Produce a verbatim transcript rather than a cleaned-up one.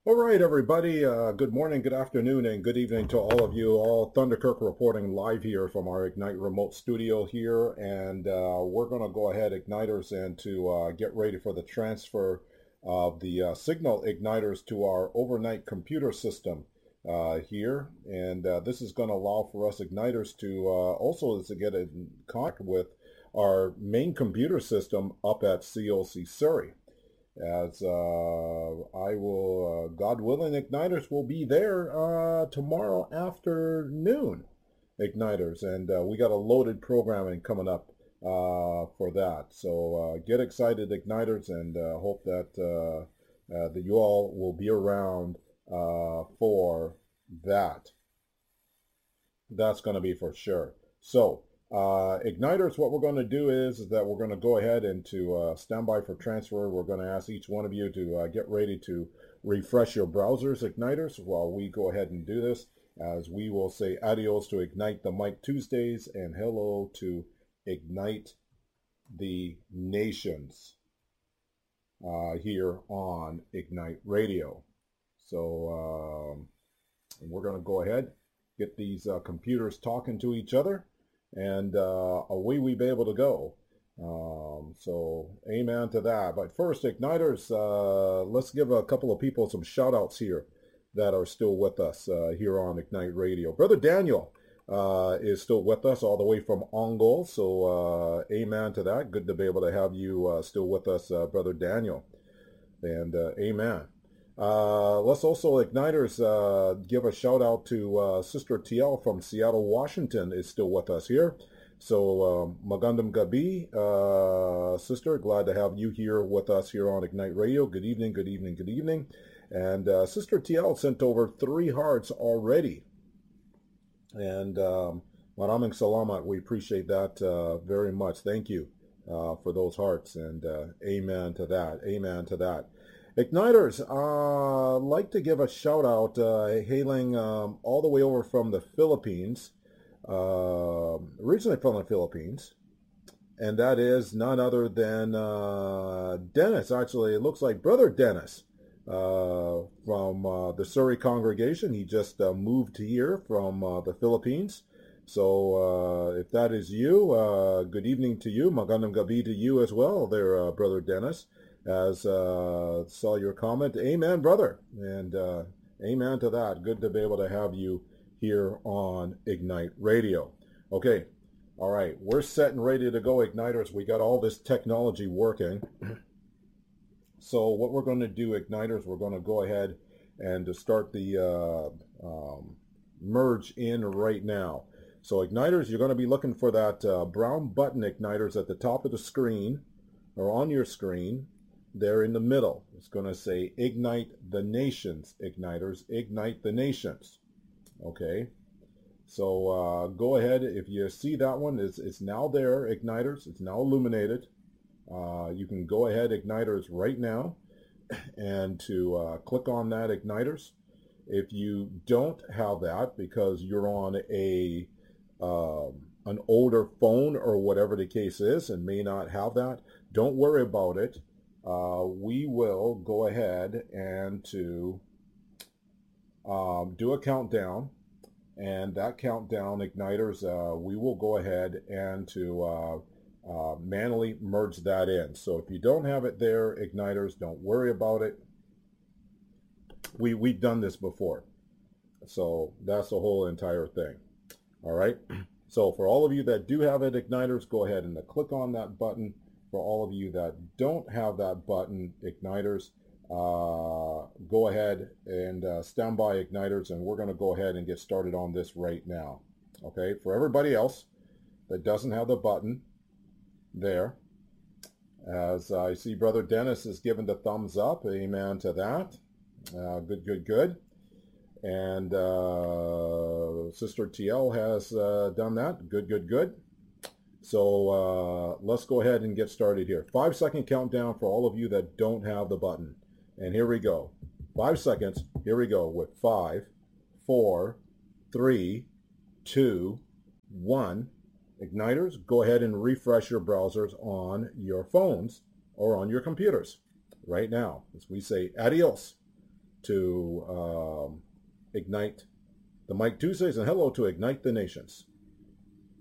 All right, everybody. Uh, good morning, good afternoon, and good evening to all of you. All Thunderkirk reporting live here from our Ignite remote studio here, and uh, we're going to go ahead, Igniters, and to uh, get ready for the transfer of the uh, signal igniters to our overnight computer system uh, here. And uh, this is going to allow for us Igniters to uh, also to get in contact with our main computer system up at C O C Surrey. As uh, I will, uh, God willing, Igniters will be there uh, tomorrow afternoon, Igniters, and uh, we got a loaded programming coming up uh, for that. So uh, get excited, Igniters, and uh, hope that uh, uh, that you all will be around uh, for that. That's going to be for sure. So. Uh, Igniters, what we're going to do is, is that we're going to go ahead and to uh, stand by for transfer. We're going to ask each one of you to uh, get ready to refresh your browsers, Igniters, while we go ahead and do this, as we will say adios to Ignite the Mic Tuesdays and hello to Ignite the Nations uh, here on Ignite Radio. So um, we're going to go ahead, get these uh, computers talking to each other, and uh, away we be able to go. Um, so amen to that. But first, Igniters, uh, let's give a couple of people some shout outs here that are still with us uh, here on Ignite Radio. Brother Daniel uh, is still with us all the way from Ongol. So uh, amen to that. Good to be able to have you uh, still with us, uh, Brother Daniel. And uh, amen. Uh, let's also, Igniters, uh, give a shout out to uh, Sister T L from Seattle, Washington is still with us here. So, um, Magandam Gabi, uh, Sister, glad to have you here with us here on Ignite Radio. Good evening, good evening, good evening. And uh, Sister T L sent over three hearts already. And um, Maraming Salamat, we appreciate that uh, very much. Thank you uh, for those hearts. And uh, amen to that, amen to that. Igniters, uh, like to give a shout out, uh, hailing um, all the way over from the Philippines, uh, originally from the Philippines, and that is none other than uh, Dennis. Actually, it looks like Brother Dennis uh, from uh, the Surrey congregation. He just uh, moved here from uh, the Philippines. So uh, if that is you, uh, good evening to you. Magandang gabi to you as well there, uh, Brother Dennis. As uh, saw your comment, amen, brother, and uh, amen to that. Good to be able to have you here on Ignite Radio. Okay, all right, we're set and ready to go, Igniters. We got all this technology working. So what we're going to do, Igniters, we're going to go ahead and to start the uh, um, merge in right now. So Igniters, you're going to be looking for that uh, brown button, Igniters, at the top of the screen or on your screen. There in the middle, it's going to say Ignite the Nations, Igniters, Ignite the Nations. Okay, so uh, go ahead. If you see that one, it's, it's now there, Igniters. It's now illuminated. Uh, you can go ahead, Igniters, right now and to uh, click on that, Igniters. If you don't have that because you're on a um, an older phone or whatever the case is and may not have that, don't worry about it. Uh, we will go ahead and to um, do a countdown, and that countdown, Igniters, uh, we will go ahead and to uh, uh, manually merge that in. So if you don't have it there, Igniters, don't worry about it. We, we've done this before. So that's the whole entire thing. All right. So for all of you that do have it, Igniters, go ahead and click on that button. For all of you that don't have that button, Igniters, uh, go ahead and uh, stand by, Igniters, and we're going to go ahead and get started on this right now. Okay, for everybody else that doesn't have the button there, as I see Brother Dennis is giving the thumbs up, amen to that. Uh, good, good, good. And uh, Sister T L has uh, done that. Good, good, good. So uh, let's go ahead and get started here. Five second countdown for all of you that don't have the button. And here we go. Five seconds. Here we go with five, four, three, two, one. Igniters, go ahead and refresh your browsers on your phones or on your computers right now as we say adios to um, Ignite the Mike Tuesdays, and hello to Ignite the Nations.